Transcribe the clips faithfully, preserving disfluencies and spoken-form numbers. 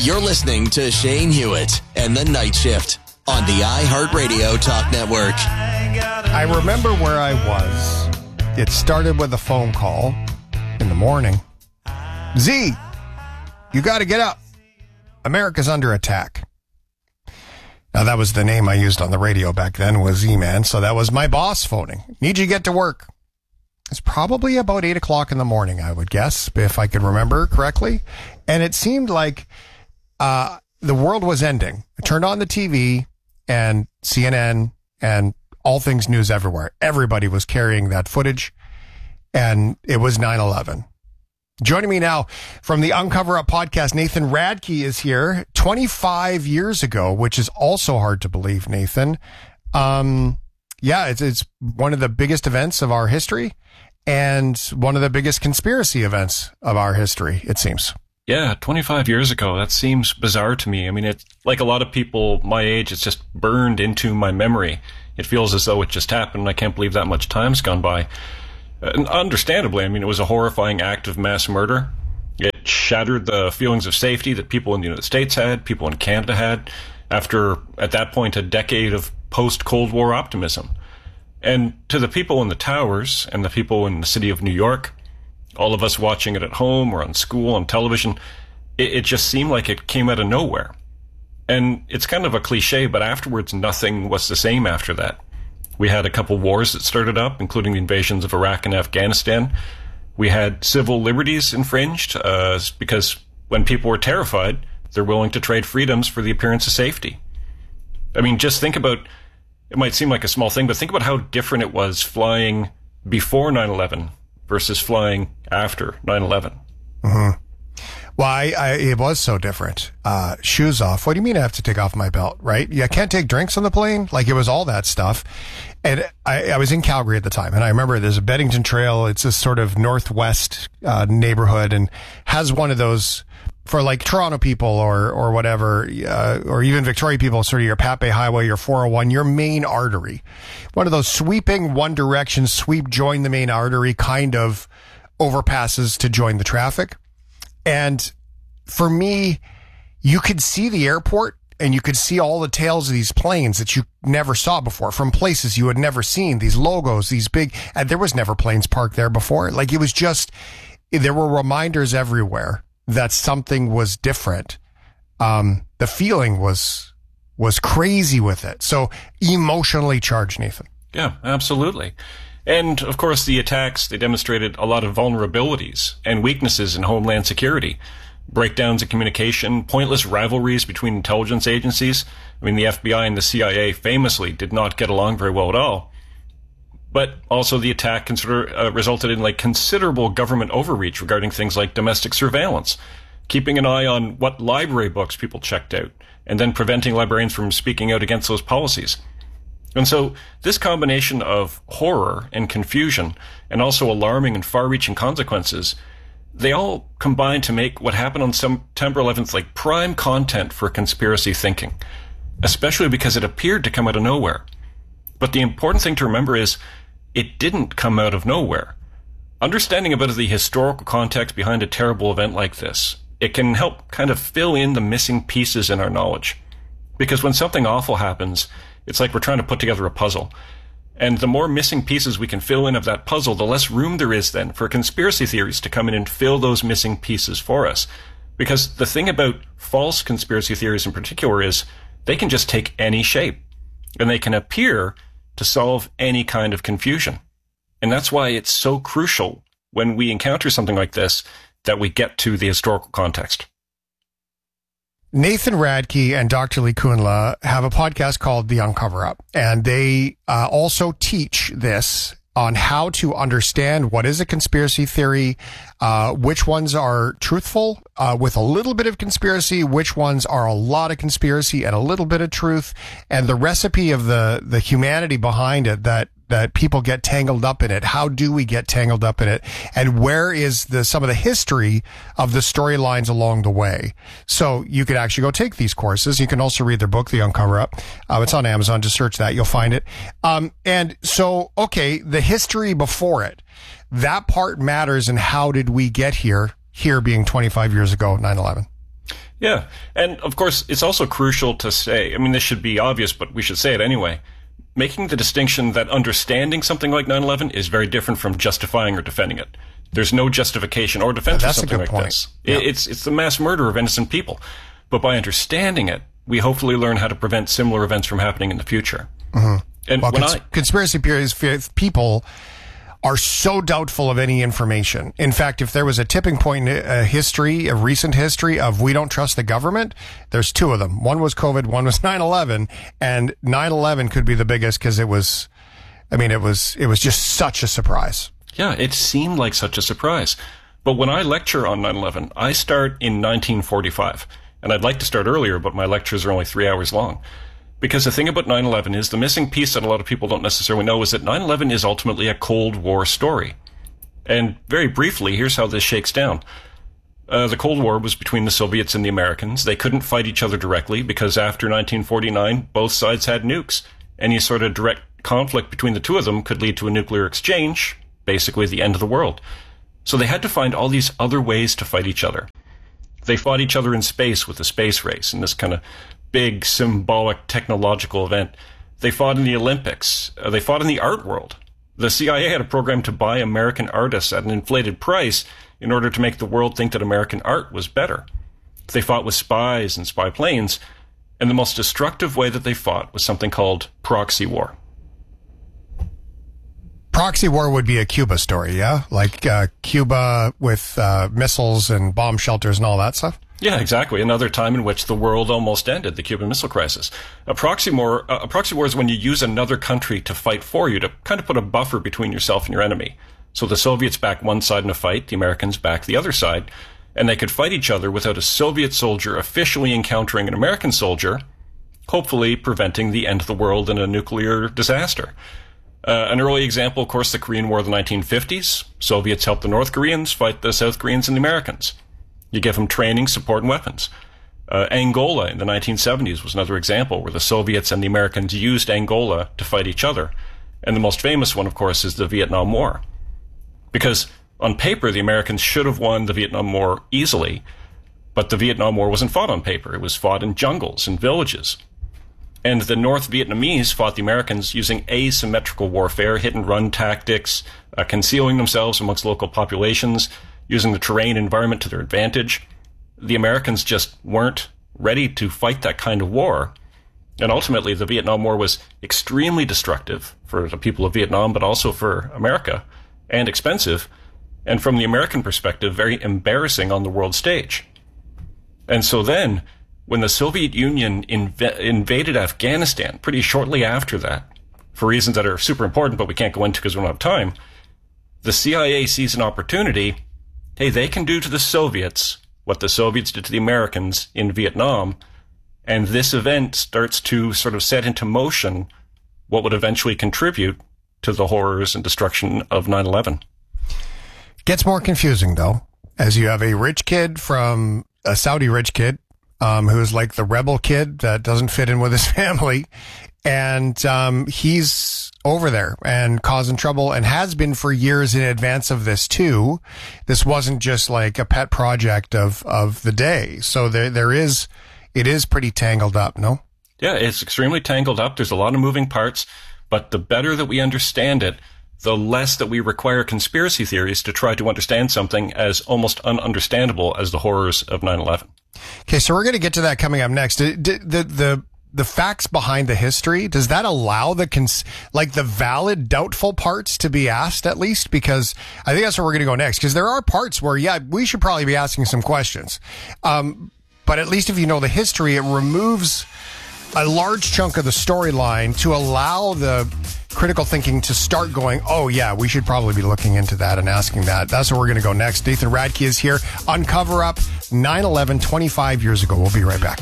You're listening to Shane Hewitt and the Night Shift on the iHeartRadio Talk Network. I remember where I was. It started with a phone call in the morning. Z, you got to get up. America's under attack. Now, that was the name I used on the radio back then, was Z-Man. So that was my boss phoning. Need you to get to work. It's probably about eight o'clock in the morning, I would guess, if I could remember correctly. And it seemed like uh, the world was ending. I turned on the T V and C N N and All Things News Everywhere. Everybody was carrying that footage, and it was nine eleven. Joining me now from the Uncover Up podcast, Nathan Radke is here. twenty-five years ago, which is also hard to believe, Nathan. Um, yeah, it's, it's one of the biggest events of our history and one of the biggest conspiracy events of our history, it seems. Yeah, twenty-five years ago. That seems bizarre to me. I mean, it's like a lot of people my age, it's just burned into my memory. It feels as though it just happened, and I can't believe that much time's gone by. And understandably, I mean, it was a horrifying act of mass murder. It shattered the feelings of safety that people in the United States had, people in Canada had, after, at that point, a decade of post-Cold War optimism. And to the people in the towers and the people in the city of New York, all of us watching it at home or on school, on television, it, it just seemed like it came out of nowhere. And it's kind of a cliche, but afterwards, nothing was the same after that. We had a couple wars that started up, including the invasions of Iraq and Afghanistan. We had civil liberties infringed uh, because when people were terrified, they're willing to trade freedoms for the appearance of safety. I mean, just think about, it might seem like a small thing, but think about how different it was flying before nine eleven versus flying after nine eleven. Mm-hmm. Well, I, I, it was so different. Uh, shoes off. What do you mean I have to take off my belt, right? Yeah, I can't take drinks on the plane. Like, it was all that stuff. And I, I was in Calgary at the time. And I remember there's a Beddington Trail. It's this sort of northwest uh, neighborhood and has one of those for like Toronto people or, or whatever, uh, or even Victoria people, sort of your Pape Highway, your four oh one, your main artery. One of those sweeping one direction, sweep, join the main artery kind of overpasses to join the traffic. And for me, you could see the airport and you could see all the tails of these planes that you never saw before from places you had never seen, these logos, these big, and there was never planes parked there before. Like, it was just, there were reminders everywhere that something was different. Um, the feeling was, was crazy with it. So emotionally charged, Nathan. Yeah, absolutely. And, of course, the attacks, they demonstrated a lot of vulnerabilities and weaknesses in homeland security. Breakdowns in communication, pointless rivalries between intelligence agencies. I mean, the F B I and the C I A famously did not get along very well at all. But also the attack consider, uh, resulted in like considerable government overreach regarding things like domestic surveillance, keeping an eye on what library books people checked out, and then preventing librarians from speaking out against those policies. And so this combination of horror and confusion and also alarming and far-reaching consequences, they all combine to make what happened on September eleventh like prime content for conspiracy thinking, especially because it appeared to come out of nowhere. But the important thing to remember is it didn't come out of nowhere. Understanding a bit of the historical context behind a terrible event like this, it can help kind of fill in the missing pieces in our knowledge. Because when something awful happens, it's like we're trying to put together a puzzle. And the more missing pieces we can fill in of that puzzle, the less room there is then for conspiracy theories to come in and fill those missing pieces for us. Because the thing about false conspiracy theories in particular is they can just take any shape. And they can appear to solve any kind of confusion. And that's why it's so crucial when we encounter something like this that we get to the historical context. Nathan Radke and Doctor Lee Kunla have a podcast called The Uncover Up, and they uh, also teach this on how to understand what is a conspiracy theory, uh, which ones are truthful uh, with a little bit of conspiracy, which ones are a lot of conspiracy and a little bit of truth, and the recipe of the the humanity behind it that that people get tangled up in it. How do we get tangled up in it? And where is the some of the history of the storylines along the way? So you could actually go take these courses. You can also read their book, The Uncover Up. Uh, it's on Amazon. Just search that. You'll find it. Um, and so, okay, the history before it, that part matters. And how did we get here? Here being twenty-five years ago, nine eleven. Yeah. And of course, it's also crucial to say, I mean, this should be obvious, but we should say it anyway, making the distinction that understanding something like nine eleven is very different from justifying or defending it. There's no justification or defense yeah, for something like point. this. Yeah. It's, it's the mass murder of innocent people. But by understanding it, we hopefully learn how to prevent similar events from happening in the future. Mm-hmm. And well, when cons- I, conspiracy theories, people are so doubtful of any information. In fact, if there was a tipping point in a history, a recent history of we don't trust the government, there's two of them. One was COVID, one was nine eleven, and nine eleven could be the biggest because it was, I mean, it was, it was just such a surprise. Yeah, it seemed like such a surprise. But when I lecture on nine eleven, I start in nineteen forty-five. And I'd like to start earlier, but my lectures are only three hours long. Because the thing about nine eleven is the missing piece that a lot of people don't necessarily know is that nine eleven is ultimately a Cold War story. And very briefly, here's how this shakes down. Uh, the Cold War was between the Soviets and the Americans. They couldn't fight each other directly because after nineteen forty-nine, both sides had nukes. Any sort of direct conflict between the two of them could lead to a nuclear exchange, basically the end of the world. So they had to find all these other ways to fight each other. They fought each other in space with the space race in this kind of big symbolic technological event. They fought in the Olympics. Uh, they fought in the art world. The C I A had a program to buy American artists at an inflated price in order to make the world think that American art was better. They fought with spies and spy planes, and the most destructive way that they fought was something called proxy war. Proxy war would be a Cuba story, yeah? Like uh, Cuba with uh, missiles and bomb shelters and all that stuff? Yeah, exactly. Another time in which the world almost ended, the Cuban Missile Crisis. A proxy war, a proxy war is when you use another country to fight for you, to kind of put a buffer between yourself and your enemy. So the Soviets back one side in a fight, the Americans back the other side, and they could fight each other without a Soviet soldier officially encountering an American soldier, hopefully preventing the end of the world in a nuclear disaster. Uh, an early example, of course, the Korean War of the nineteen fifties. Soviets helped the North Koreans fight the South Koreans and the Americans. You give them training, support, and weapons. Uh, Angola in the nineteen seventies was another example where the Soviets and the Americans used Angola to fight each other. And the most famous one, of course, is the Vietnam War. Because on paper, the Americans should have won the Vietnam War easily, but the Vietnam War wasn't fought on paper. It was fought in jungles and villages. And the North Vietnamese fought the Americans using asymmetrical warfare, hit-and-run tactics, uh, concealing themselves amongst local populations, using the terrain environment to their advantage. The Americans just weren't ready to fight that kind of war. And ultimately, the Vietnam War was extremely destructive for the people of Vietnam, but also for America, and expensive, and from the American perspective, very embarrassing on the world stage. And so then, when the Soviet Union inv- invaded Afghanistan pretty shortly after that, for reasons that are super important, but we can't go into because we don't have time, the C I A sees an opportunity. Hey, they can do to the Soviets what the Soviets did to the Americans in Vietnam, and this event starts to sort of set into motion what would eventually contribute to the horrors and destruction of nine eleven. Gets more confusing, though, as you have a rich kid from a Saudi rich kid um, who's like the rebel kid that doesn't fit in with his family, and um, he's over there and causing trouble and has been for years in advance of this too. This wasn't just like a pet project of, of the day. So there, there is, it is pretty tangled up, no? Yeah, it's extremely tangled up. There's a lot of moving parts, but the better that we understand it, the less that we require conspiracy theories to try to understand something as almost ununderstandable as the horrors of nine eleven. Okay, so we're going to get to that coming up next. The, the, the, the facts behind the history, does that allow the, cons- like the valid, doubtful parts to be asked at least? Because I think that's where we're going to go next. Because there are parts where, yeah, we should probably be asking some questions. Um, but at least if you know the history, it removes a large chunk of the storyline to allow the critical thinking to start going, oh yeah, we should probably be looking into that and asking that. That's where we're going to go next. Nathan Radke is here on Cover Up nine eleven, twenty-five years ago. We'll be right back.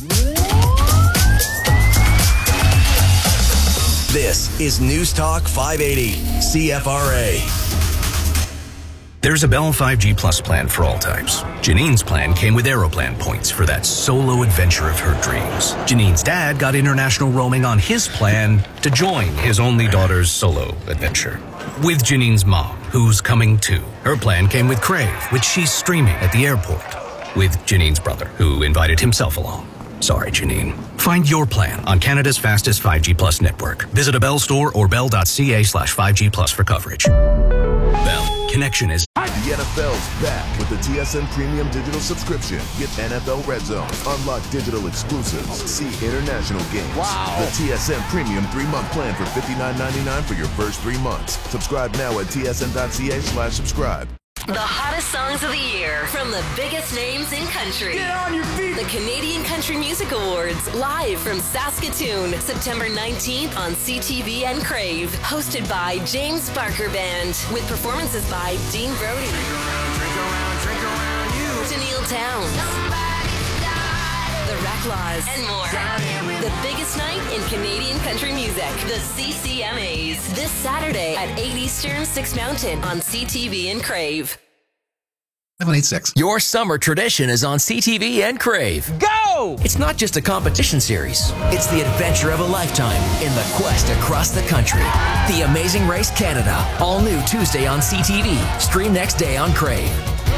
This is News Talk five eighty, C F R A. There's a Bell five G Plus plan for all types. Janine's plan came with Aeroplan points for that solo adventure of her dreams. Janine's dad got international roaming on his plan to join his only daughter's solo adventure. With Janine's mom, who's coming too. Her plan came with Crave, which she's streaming at the airport. with Janine's brother, who invited himself along. Sorry, Janine. Find your plan on Canada's fastest five G Plus network. Visit a Bell store or bell.ca slash 5G Plus for coverage. Bell, connection is... The N F L's back with the T S N Premium Digital subscription. Get N F L Red Zone, unlock digital exclusives, see international games. Wow. The T S N Premium three-month plan for fifty-nine ninety-nine for your first three months. Subscribe now at tsn.ca slash subscribe. The hottest songs of the year from the biggest names in country. Get on your feet! The Canadian Country Music Awards, live from Saskatoon, September nineteenth on C T V and Crave. Hosted by James Barker Band, with performances by Dean Brody, Drink around, drink around, drink around you. Tennille Towns, The Reclaws, and more. The biggest night in Canadian country music, the C C M As. This Saturday at eight Eastern, six Mountain on C T V and Crave. seven eight six. Your summer tradition is on C T V and Crave. Go! It's not just a competition series. It's the adventure of a lifetime in the quest across the country. The Amazing Race Canada. All new Tuesday on C T V. Stream next day on Crave.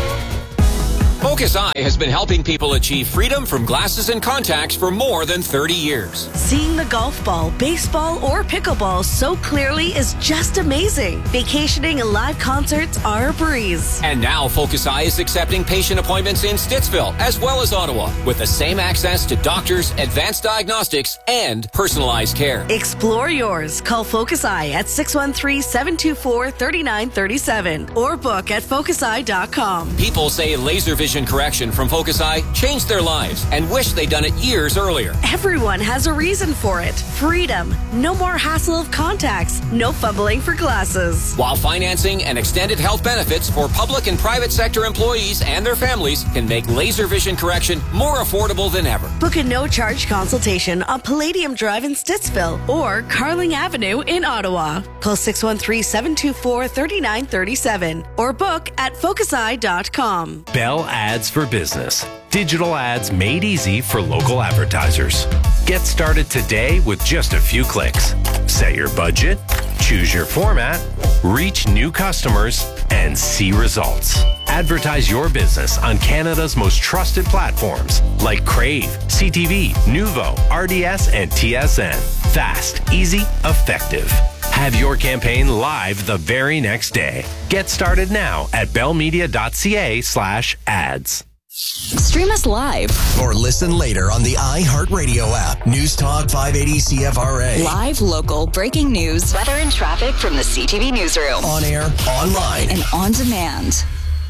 Focus Eye has been helping people achieve freedom from glasses and contacts for more than thirty years. Seeing the golf ball, baseball, or pickleball so clearly is just amazing. Vacationing and live concerts are a breeze. And now Focus Eye is accepting patient appointments in Stittsville as well as Ottawa with the same access to doctors, advanced diagnostics, and personalized care. Explore yours. Call Focus Eye at six one three, seven two four, three nine three seven or book at focus eye dot com. People say laser vision correction from Focus Eye changed their lives and wish they'd done it years earlier. Everyone has a reason for it. Freedom. No more hassle of contacts. No fumbling for glasses. While financing and extended health benefits for public and private sector employees and their families can make laser vision correction more affordable than ever. Book a no-charge consultation on Palladium Drive in Stittsville or Carling Avenue in Ottawa. Call six one three, seven two four, three nine three seven or book at focus eye dot com. Bell Ads for Business. Digital ads made easy for local advertisers. Get started today with just a few clicks. Set your budget, choose your format, reach new customers, and see results. Advertise your business on Canada's most trusted platforms like Crave, C T V, Nuvo, R D S, and T S N. Fast, easy, effective. Have your campaign live the very next day. Get started now at bellmedia.ca slash ads. Stream us live or listen later on the iHeartRadio app. News Talk five eighty C F R A. Live, local, breaking news, weather and traffic from the C T V newsroom. On air, online, and on demand.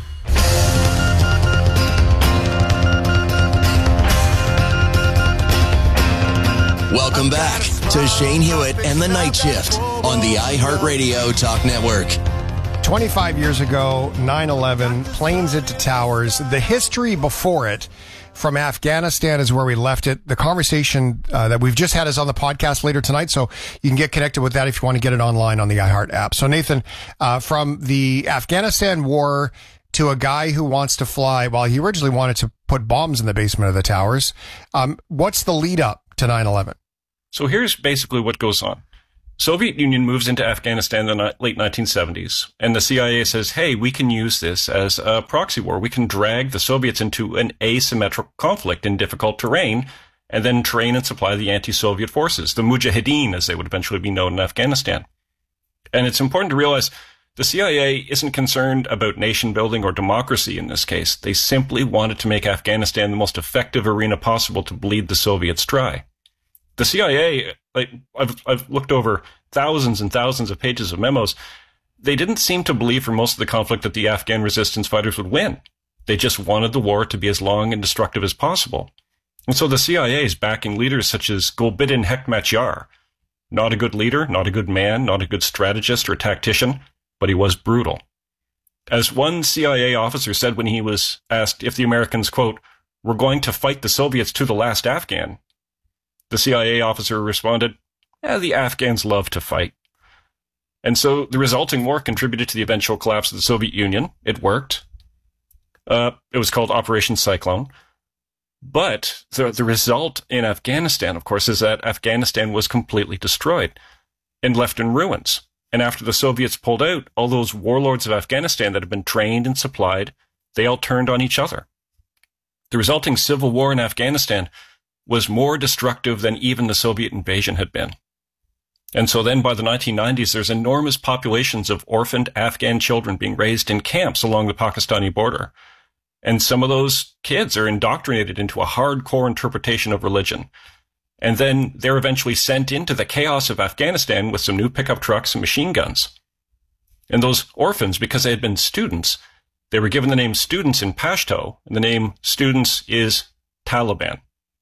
Welcome back to Shane Hewitt and the Night Shift on the iHeartRadio Talk Network. twenty-five years ago, nine eleven, planes into towers. The history before it from Afghanistan is where we left it. The conversation uh, that we've just had is on the podcast later tonight, so you can get connected with that if you want to get it online on the iHeart app. So, Nathan, uh, from the Afghanistan war to a guy who wants to fly, well, he originally wanted to put bombs in the basement of the towers. Um, what's the lead up to nine eleven? So here's basically what goes on. Soviet Union moves into Afghanistan in the late nineteen seventies, and the C I A says, hey, we can use this as a proxy war. We can drag the Soviets into an asymmetrical conflict in difficult terrain and then train and supply the anti-Soviet forces, the Mujahideen, as they would eventually be known in Afghanistan. And it's important to realize the C I A isn't concerned about nation building or democracy in this case. They simply wanted to make Afghanistan the most effective arena possible to bleed the Soviets dry. The C I A, like I've, I've looked over thousands and thousands of pages of memos. They didn't seem to believe for most of the conflict that the Afghan resistance fighters would win. They just wanted the war to be as long and destructive as possible. And so the C I A is backing leaders such as Gulbuddin Hekmatyar. Not a good leader, not a good man, not a good strategist or tactician, but he was brutal. As one C I A officer said when he was asked if the Americans, quote, were going to fight the Soviets to the last Afghan, the C I A officer responded, eh, the Afghans love to fight. And so the resulting war contributed to the eventual collapse of the Soviet Union. It worked. Uh, it was called Operation Cyclone. But the, the result in Afghanistan, of course, is that Afghanistan was completely destroyed and left in ruins. And after the Soviets pulled out, all those warlords of Afghanistan that had been trained and supplied, they all turned on each other. the resulting civil war in Afghanistan was more destructive than even the Soviet invasion had been. And so then by the nineteen nineties, there's enormous populations of orphaned Afghan children being raised in camps along the Pakistani border. And some of those kids are indoctrinated into a hardcore interpretation of religion. And then they're eventually sent into the chaos of Afghanistan with some new pickup trucks and machine guns. And those orphans, because they had been students, they were given the name students in Pashto, and the name students is Taliban.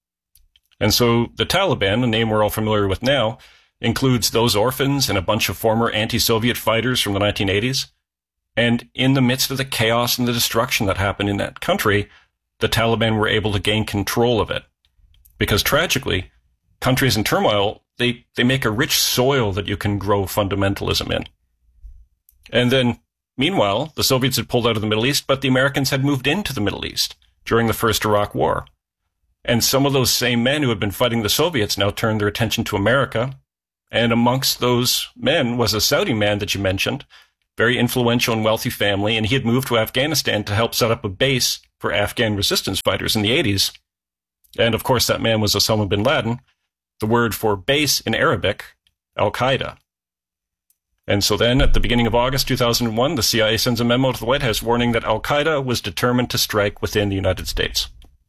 And so the Taliban, a name we're all familiar with now, includes those orphans and a bunch of former anti-Soviet fighters from the nineteen eighties. And in the midst of the chaos and the destruction that happened in that country, the Taliban were able to gain control of it. Because tragically, countries in turmoil, they, they make a rich soil that you can grow fundamentalism in. And then, meanwhile, the Soviets had pulled out of the Middle East, but the Americans had moved into the Middle East during the first Iraq War. And some of those same men who had been fighting the Soviets now turned their attention to America. And amongst those men was a Saudi man that you mentioned, very influential and wealthy family, and he had moved to Afghanistan to help set up a base for Afghan resistance fighters in the eighties. And of course, that man was Osama bin Laden, the word for base in Arabic, Al-Qaeda. And so then, at the beginning of August two thousand one, the C I A sends a memo to the White House warning that Al-Qaeda was determined to strike within the United States.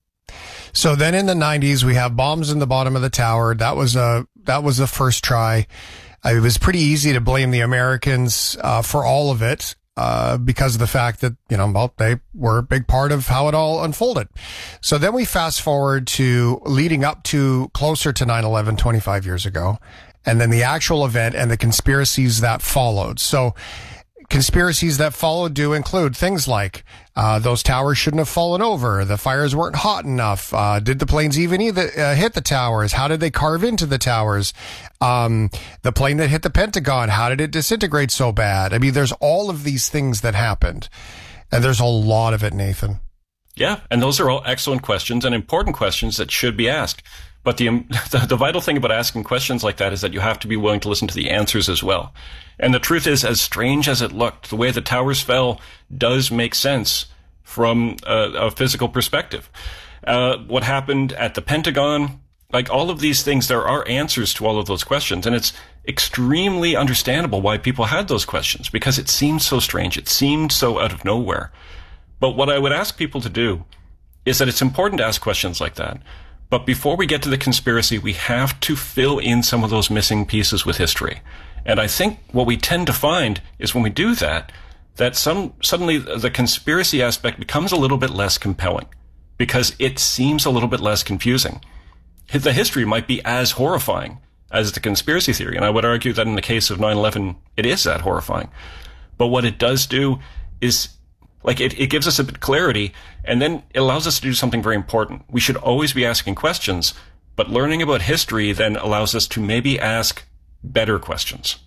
So then in the nineties, we have bombs in the bottom of the tower. That was a, that was the first try. It was pretty easy to blame the Americans, uh, for all of it, uh, because of the fact that, you know, well, they were a big part of how it all unfolded. So then we fast forward to leading up to closer to nine eleven twenty-five years ago, and then the actual event and the conspiracies that followed. So conspiracies that followed do include things like uh those towers shouldn't have fallen over, the fires weren't hot enough, uh did the planes even either, uh, hit the towers, how did they carve into the towers, um the plane that hit the Pentagon, how did it disintegrate so bad? I mean, there's all of these things that happened, and there's a lot of it, Nathan. Yeah, and those are all excellent questions and important questions that should be asked. But the, the the vital thing about asking questions like that is that you have to be willing to listen to the answers as well. And the truth is, as strange as it looked, the way the towers fell does make sense from a, a physical perspective. Uh, what happened at the Pentagon, like all of these things, there are answers to all of those questions. And it's extremely understandable why people had those questions, because it seemed so strange. It seemed so out of nowhere. But what I would ask people to do is that it's important to ask questions like that. But before we get to the conspiracy, we have to fill in some of those missing pieces with history. And I think what we tend to find is when we do that, that some suddenly the conspiracy aspect becomes a little bit less compelling because it seems a little bit less confusing. The history might be as horrifying as the conspiracy theory, and I would argue that in the case of nine eleven, it is that horrifying. But what it does do is Like, it, it gives us a bit of clarity, and then it allows us to do something very important. We should always be asking questions, but learning about history then allows us to maybe ask better questions.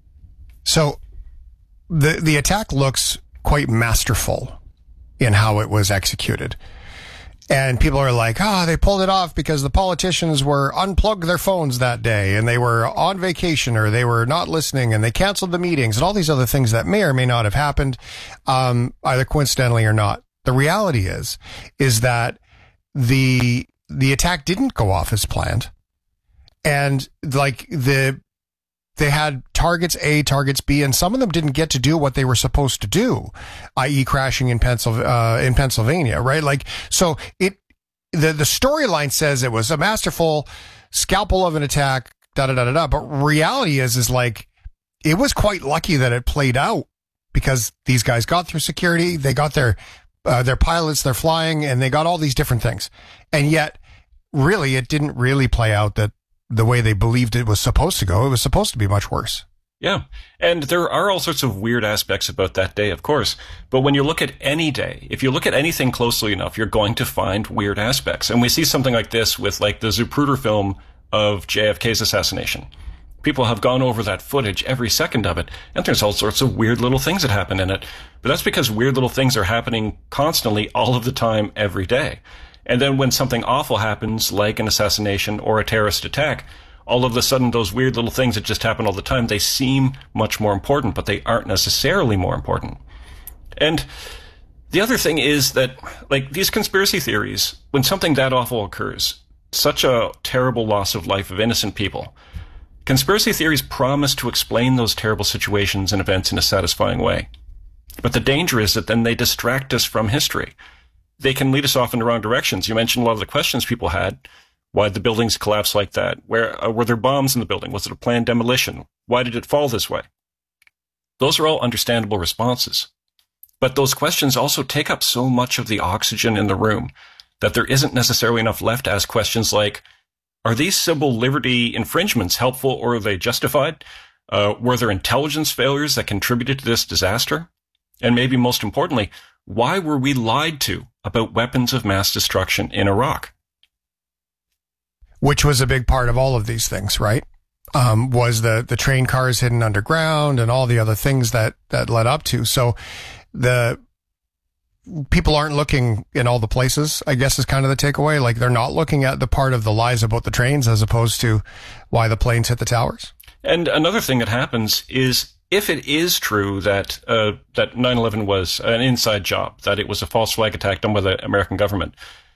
So the the attack looks quite masterful in how it was executed. And people are like, ah, oh, they pulled it off because the politicians were unplugged their phones that day and they were on vacation or they were not listening and they canceled the meetings and all these other things that may or may not have happened, um, either coincidentally or not. The reality is, is that the, the attack didn't go off as planned. And like the, they had targets A, targets B, and some of them didn't get to do what they were supposed to do, that is crashing in Pennsylvania, uh, in Pennsylvania, right? Like, so it, the, the storyline says it was a masterful scalpel of an attack, da da da da da. But reality is, is like, it was quite lucky that it played out because these guys got through security, they got their, uh, their pilots, they're flying, and they got all these different things. And yet, really, it didn't really play out that the way they believed it was supposed to go. It was supposed to be much worse. Yeah. And there are all sorts of weird aspects about that day, of course. But when you look at any day, if you look at anything closely enough, you're going to find weird aspects. And we see something like this with like the Zapruder film of J F K's assassination. People have gone over that footage, every second of it, and there's all sorts of weird little things that happen in it. But that's because weird little things are happening constantly, all of the time, every day. And then when something awful happens, like an assassination or a terrorist attack, all of a sudden those weird little things that just happen all the time, they seem much more important, but they aren't necessarily more important. And The other thing is that, like, these conspiracy theories, when something that awful occurs, such a terrible loss of life of innocent people, conspiracy theories promise to explain those terrible situations and events in a satisfying way. But the danger is that then they distract us from history. They can lead us off in the wrong directions. You mentioned a lot of the questions people had. Why did the buildings collapse like that? Where uh, were there bombs in the building? Was it a planned demolition? Why did it fall this way? Those are all understandable responses. But those questions also take up so much of the oxygen in the room that there isn't necessarily enough left to ask questions like, are these civil liberty infringements helpful or are they justified? Uh, were there intelligence failures that contributed to this disaster? And maybe most importantly, why were we lied to about weapons of mass destruction in Iraq? Which was a big part of all of these things, right? Um, was the, the train cars hidden underground and all the other things that, that led up to. So the people aren't looking in all the places, I guess is kind of the takeaway. Like they're not looking at the part of the lies about the trains as opposed to why the planes hit the towers. And another thing that happens is if it is true that, uh, that nine eleven was an inside job, that it was a false flag attack done by the American government,